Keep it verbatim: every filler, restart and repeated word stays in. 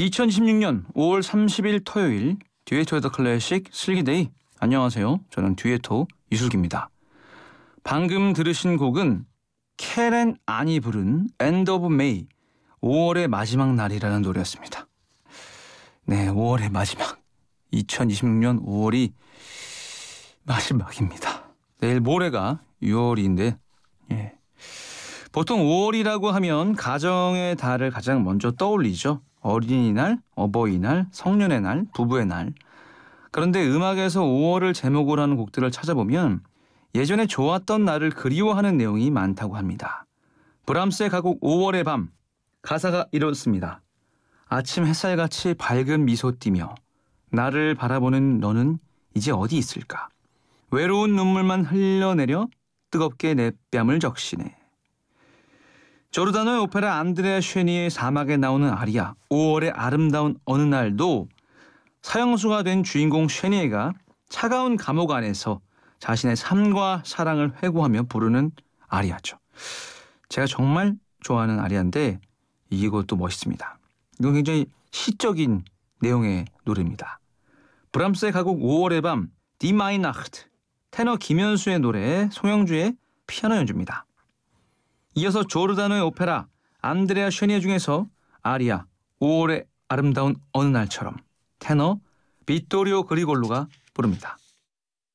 이천이십육 년 오월 삼십일 토요일 듀에토의 더 클래식 슬기데이. 안녕하세요. 저는 듀에토 이슬기입니다. 방금 들으신 곡은 캐렌 안이 부른 End of May, 오월의 마지막 날이라는 노래였습니다. 네, 오월의 마지막. 이천이십육 년 오월이 마지막입니다. 내일 모레가 유월인데 예. 보통 오월이라고 하면 가정의 달을 가장 먼저 떠올리죠. 어린이날, 어버이날, 성년의 날, 부부의 날. 그런데 음악에서 오월을 제목으로 하는 곡들을 찾아보면 예전에 좋았던 날을 그리워하는 내용이 많다고 합니다. 브람스의 가곡 오월의 밤, 가사가 이렇습니다. 아침 햇살같이 밝은 미소 띠며 나를 바라보는 너는 이제 어디 있을까? 외로운 눈물만 흘러내려 뜨겁게 내 뺨을 적시네. 조르다노의 오페라 안드레아 쉐니의 사막에 나오는 아리아, 오월의 아름다운 어느 날도 사형수가 된 주인공 쉐니에가 차가운 감옥 안에서 자신의 삶과 사랑을 회고하며 부르는 아리아죠. 제가 정말 좋아하는 아리아인데 이것도 멋있습니다. 이건 굉장히 시적인 내용의 노래입니다. 브람스의 가곡 오월의 밤, Die Weihnacht, 테너 김현수의 노래, 송영주의 피아노 연주입니다. 이어서 조르다노의 오페라 안드레아 쉐니 중에서 아리아 오월의 아름다운 어느 날처럼 테너 비토리오 그리골로가 부릅니다.